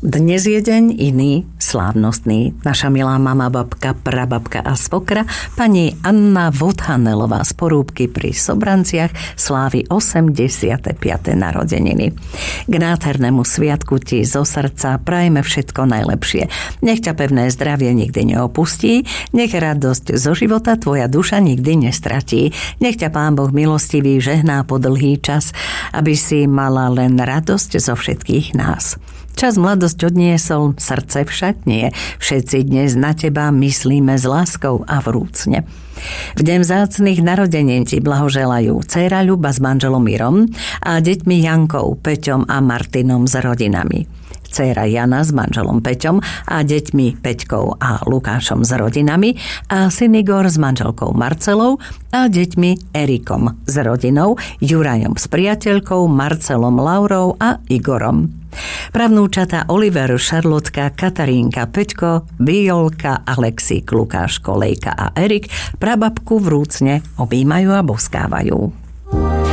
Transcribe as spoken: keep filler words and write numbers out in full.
Dnes je deň iný, slávnostný. Naša milá mama, babka, prababka a svokra, pani Anna Vodhanelová z Porúbky pri Sobranciach slávi osemdesiate piate narodeniny. K nádhernému sviatku ti zo srdca prajeme všetko najlepšie. Nech ťa pevné zdravie nikdy neopustí, nech radosť zo života tvoja duša nikdy nestratí. Nech ťa Pán Boh milostivý žehná po dlhý čas, aby si mala len radosť zo všetkých nás. Čas mladosť odniesol, srdce však nie. Všetci dnes na teba myslíme s láskou a vrúcne. V deň vzácnych narodenín ti blahoželajú dcéra Ľuba s manželom Mirom a deťmi Jankou, Peťom a Martinom s rodinami. Dcéra Jana s manželom Peťom a deťmi Peťkou a Lukášom s rodinami a syn Igor s manželkou Marcelou a deťmi Erikom s rodinou, Jurajom s priateľkou, Marcelom, Laurou a Igorom. Pravnúčata Oliver, Šarlotka, Katarínka, Peťko, Violka, Alexík, Lukáš, Kolejka a Erik prababku vrúcne objímajú a boskávajú.